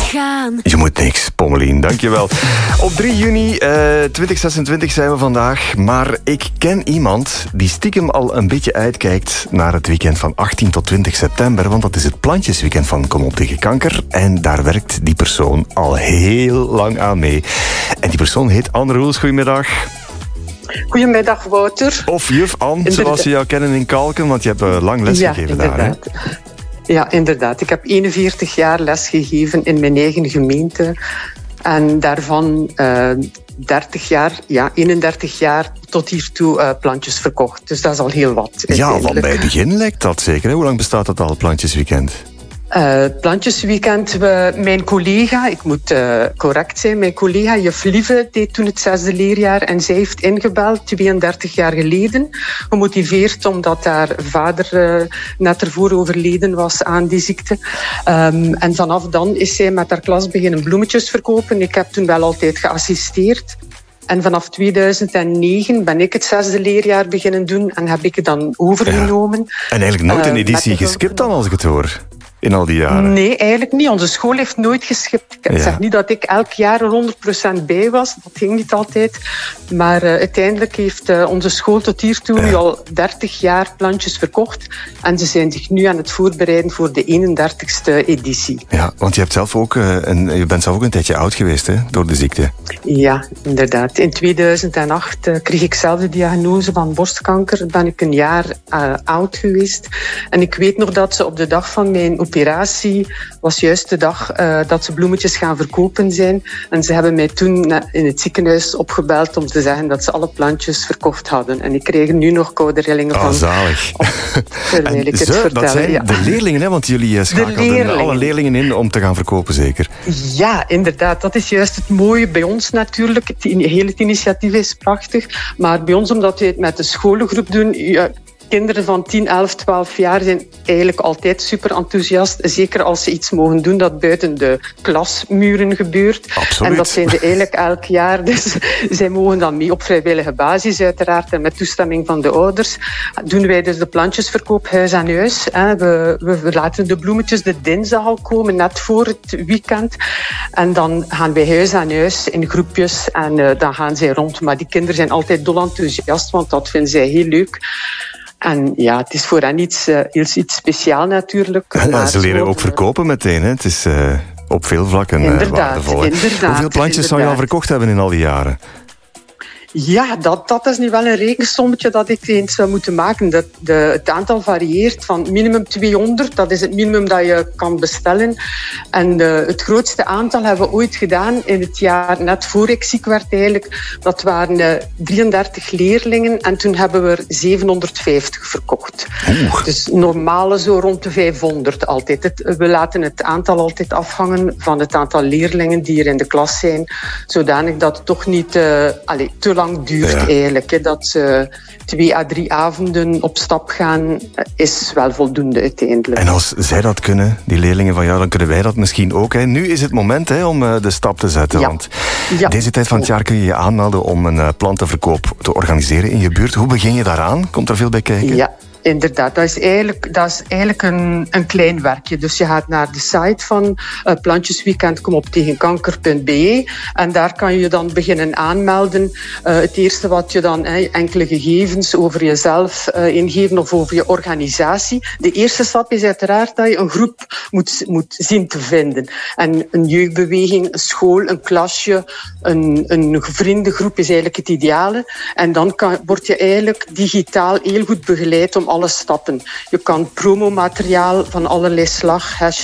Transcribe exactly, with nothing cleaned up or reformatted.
gaan. Je moet niks, Pommelien, dankjewel. Op drie juni uh, twintig zesentwintig zijn we vandaag. Maar ik ken iemand die stiekem al een beetje uitkijkt naar het weekend van achttien tot twintig september. Want dat is het plantjesweekend van Kom op tegen kanker. En daar werkt die persoon al heel lang aan mee. En die persoon heet Anne Roels. Goedemiddag. Goedemiddag, Wouter. Of juf Anne, Inderdaad. Zoals je jou kennen in Kalken, want je hebt uh, lang lesgegeven ja, daar. Hè? Ja, inderdaad. Ik heb eenenveertig jaar lesgegeven in mijn eigen gemeente. En daarvan uh, dertig jaar, ja, eenendertig jaar tot hiertoe uh, plantjes verkocht. Dus dat is al heel wat. Ja, want bij het begin lijkt dat zeker. Hè? Hoe lang bestaat dat al, plantjesweekend? Uh, plantjesweekend, we, mijn collega, ik moet uh, correct zijn, mijn collega juf Lieve deed toen het zesde leerjaar en zij heeft ingebeld tweeëndertig jaar geleden. Gemotiveerd omdat haar vader uh, net ervoor overleden was aan die ziekte. Um, en vanaf dan is zij met haar klas beginnen bloemetjes verkopen. Ik heb toen wel altijd geassisteerd. En vanaf tweeduizend negen ben ik het zesde leerjaar beginnen doen en heb ik het dan overgenomen. Ja. En eigenlijk nooit een editie uh, geskipt dan, als ik het hoor? In al die jaren? Nee, eigenlijk niet. Onze school heeft nooit geschipt. Ik ja. zeg niet dat ik elk jaar er honderd procent bij was. Dat ging niet altijd. Maar uh, uiteindelijk heeft uh, onze school tot hiertoe ja. al dertig jaar plantjes verkocht. En ze zijn zich nu aan het voorbereiden voor de eenendertigste editie. Ja, want je, hebt zelf ook, uh, een, je bent zelf ook een tijdje oud geweest, hè, door de ziekte. Ja, inderdaad. In tweeduizend acht uh, kreeg ik zelf de diagnose van borstkanker. Ben ik een jaar uh, oud geweest. En ik weet nog dat ze op de dag van mijn operatie was juist de dag uh, dat ze bloemetjes gaan verkopen zijn. En ze hebben mij toen in het ziekenhuis opgebeld om te zeggen dat ze alle plantjes verkocht hadden. En ik kreeg nu nog koude rillingen oh, van. Zalig. Op, terwijl en ik het zo, vertel. Dat zijn ja. de leerlingen, hè? Want jullie schakelden leerlingen. alle leerlingen in om te gaan verkopen, zeker? Ja, inderdaad. Dat is juist het mooie bij ons natuurlijk. Het hele initiatief is prachtig. Maar bij ons, omdat we het met de scholengroep doen... Ja, kinderen van tien, elf, twaalf jaar zijn eigenlijk altijd super enthousiast. Zeker als ze iets mogen doen dat buiten de klasmuren gebeurt. Absoluut. En dat zijn ze eigenlijk elk jaar. Dus zij mogen dan mee op vrijwillige basis uiteraard. En met toestemming van de ouders doen wij dus de plantjesverkoop huis aan huis. We, we, we laten de bloemetjes de dinsdag al komen, net voor het weekend. En dan gaan wij huis aan huis in groepjes. En uh, dan gaan zij rond. Maar die kinderen zijn altijd dol enthousiast, want dat vinden zij heel leuk. En ja, het is voor hen iets, uh, iets speciaals natuurlijk. En ze leren ook verkopen meteen, hè? Het is uh, op veel vlakken uh, waardevol. Inderdaad, Hoeveel plantjes zou je al verkocht hebben in al die jaren? Ja, dat, dat is nu wel een rekensommetje dat ik eens zou moeten maken. Dat de, het aantal varieert van minimum tweehonderd. Dat is het minimum dat je kan bestellen. En de, het grootste aantal hebben we ooit gedaan in het jaar net voor ik ziek werd eigenlijk. Dat waren uh, drieëndertig leerlingen en toen hebben we er zevenhonderdvijftig verkocht. Oeh. Dus normaal zo rond de vijfhonderd altijd. Het, we laten het aantal altijd afhangen van het aantal leerlingen die er in de klas zijn. Zodanig dat het toch niet uh, allez, te lang duurt ja. eigenlijk. Hè. Dat ze twee à drie avonden op stap gaan, is wel voldoende uiteindelijk. En als zij dat kunnen, die leerlingen van jou, dan kunnen wij dat misschien ook. Hè. Nu is het moment hè, om uh, de stap te zetten. Ja. Want ja. deze tijd van het jaar kun je je aanmelden om een uh, plantenverkoop te organiseren in je buurt. Hoe begin je daaraan? Komt er veel bij kijken? Ja. Inderdaad, dat is eigenlijk, dat is eigenlijk een, een klein werkje. Dus je gaat naar de site van uh, plantjesweekend kom op tegen kanker punt b e en daar kan je dan beginnen aanmelden. Uh, het eerste wat je dan, eh, enkele gegevens over jezelf uh, ingeven of over je organisatie. De eerste stap is uiteraard dat je een groep moet, moet zien te vinden. En een jeugdbeweging, een school, een klasje, een, een vriendengroep is eigenlijk het ideale. En dan kan, word je eigenlijk digitaal heel goed begeleid om alle stappen. Je kan promomateriaal van allerlei slag,